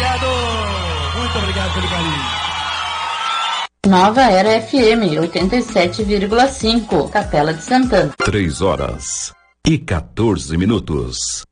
Muito obrigado pelo carinho. Nova Era FM 87,5, Capela de Santana. 3 horas e 14 minutos.